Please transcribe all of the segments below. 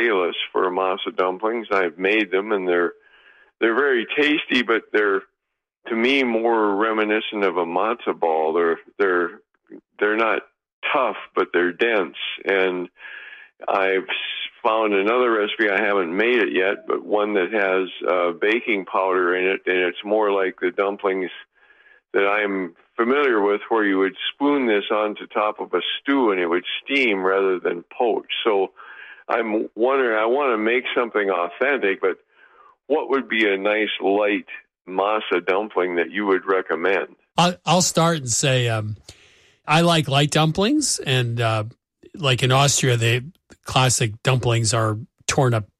Bayless for masa dumplings. I've made them, and they're very tasty, but they're, to me, more reminiscent of a matzo ball. They're not tough, but they're dense. And I've found another recipe. I haven't made it yet, but one that has baking powder in it, and it's more like the dumplings that I'm familiar with, where you would spoon this onto top of a stew and it would steam rather than poach. So I'm wondering, I want to make something authentic, but what would be a nice light masa dumpling that you would recommend? I'll start and say I like light dumplings, and like in Austria, the classic dumplings are torn up,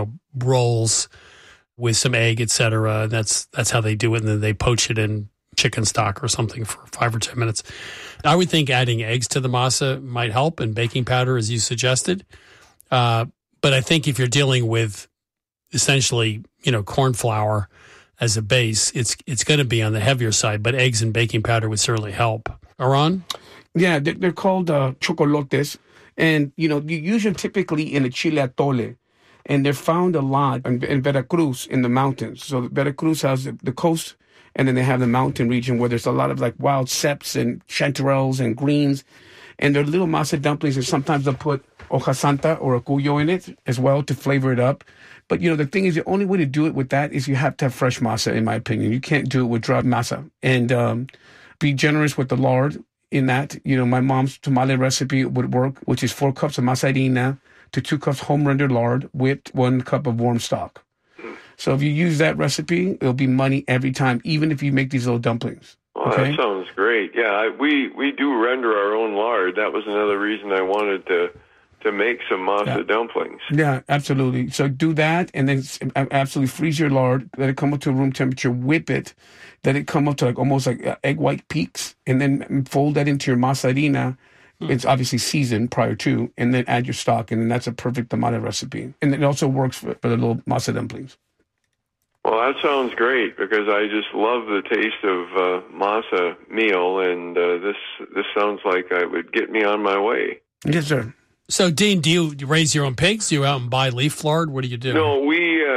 rolls with some egg, etc. That's how they do it, and then they poach it in chicken stock or something for 5 or 10 minutes. I would think adding eggs to the masa might help, and baking powder, as you suggested. But I think if you're dealing with essentially, corn flour as a base, it's going to be on the heavier side, but eggs and baking powder would certainly help. Aran? Yeah, they're called chocolotes, and you use them typically in a chile atole, and they're found a lot in Veracruz in the mountains. So Veracruz has the coast, and then they have the mountain region where there's a lot of like wild ceps and chanterelles and greens, and they're little masa dumplings, and sometimes they'll put hoja santa or a cuyo in it as well to flavor it up. But, the thing is, the only way to do it with that is you have to have fresh masa, in my opinion. You can't do it with dry masa. And be generous with the lard in that. My mom's tamale recipe would work, which is 4 cups of masa harina to 2 cups home rendered lard, whipped, 1 cup of warm stock. So if you use that recipe, it'll be money every time, even if you make these little dumplings. Oh, okay? That sounds great. Yeah, we do render our own lard. That was another reason I wanted to make some masa dumplings. Yeah, absolutely. So do that, and then absolutely freeze your lard, let it come up to room temperature, whip it, let it come up to almost like egg white peaks, and then fold that into your masa harina. It's obviously seasoned prior to, and then add your stock, and then that's a perfect tamale recipe. And it also works for the little masa dumplings. Well, that sounds great, because I just love the taste of masa meal, and this sounds like it would get me on my way. Yes, sir. So, Dean, do you raise your own pigs? Do you out and buy leaf lard? What do you do? No,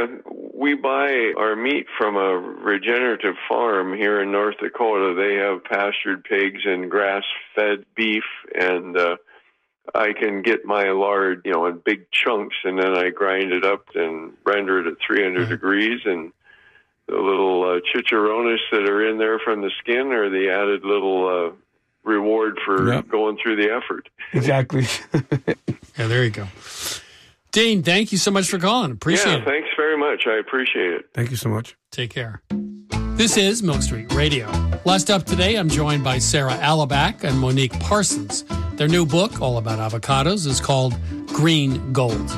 we buy our meat from a regenerative farm here in North Dakota. They have pastured pigs and grass-fed beef, and I can get my lard, in big chunks, and then I grind it up and render it at 300 degrees, and the little chicharrones that are in there from the skin are the added little reward for going through the effort. Exactly. Yeah, there you go. Dean, thank you so much for calling. Appreciate it. Thanks very much. I appreciate it. Thank you so much. Take care. This is Milk Street Radio. Last up today, I'm joined by Sarah Alaback and Monique Parsons. Their new book, all about avocados, is called Green Gold.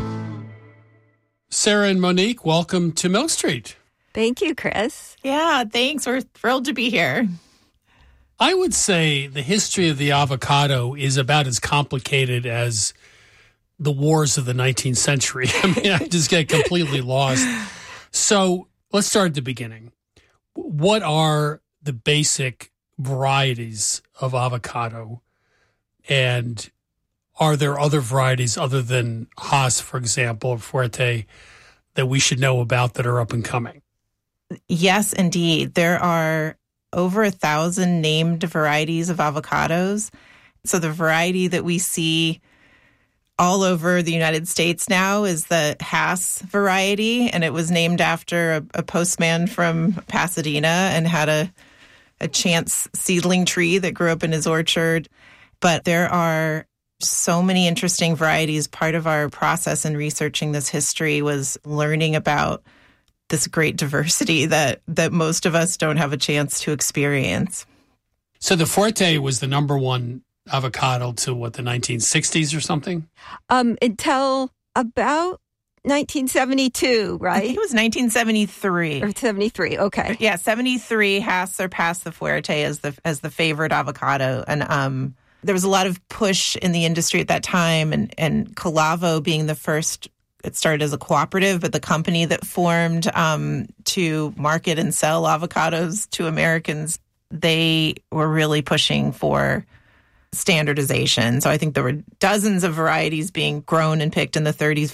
Sarah and Monique, welcome to Milk Street. Thank you, Chris. Yeah, thanks. We're thrilled to be here. I would say the history of the avocado is about as complicated as the wars of the 19th century. I just get completely lost. So let's start at the beginning. What are the basic varieties of avocado? And are there other varieties other than Hass, for example, or Fuerte, that we should know about that are up and coming? Yes, indeed. There are over 1,000 named varieties of avocados. So the variety that we see all over the United States now is the Hass variety, and it was named after a postman from Pasadena and had a chance seedling tree that grew up in his orchard. But there are so many interesting varieties. Part of our process in researching this history was learning about this great diversity that most of us don't have a chance to experience. So the Fuerte was the number one avocado to the 1960s or something? Until about 1972, right? I think it was 1973. Or 73, okay. Yeah, 73, Hass surpassed the Fuerte as the favorite avocado. And there was a lot of push in the industry at that time, and Calavo being the first. It started as a cooperative, but the company that formed to market and sell avocados to Americans, they were really pushing for standardization. So I think there were dozens of varieties being grown and picked in the 30s,